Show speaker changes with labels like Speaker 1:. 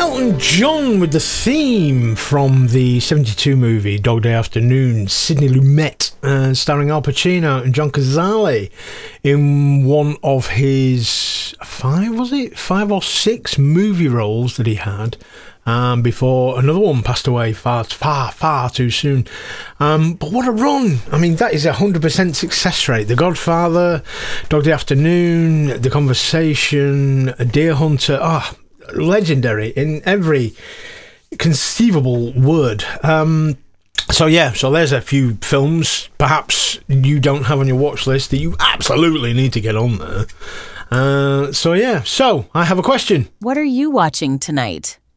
Speaker 1: Elton John with the theme from the 72 movie Dog Day Afternoon, Sidney Lumet, starring Al Pacino and John Cazale in one of his five or six movie roles that he had before another one passed away far too soon. But what a run! I mean, that is 100% success rate. The Godfather, Dog Day Afternoon, The Conversation, Deer Hunter, legendary in every conceivable word. So there's a few films perhaps you don't have on your watch list that you absolutely need to get on there. So I have a question.
Speaker 2: What are you watching tonight?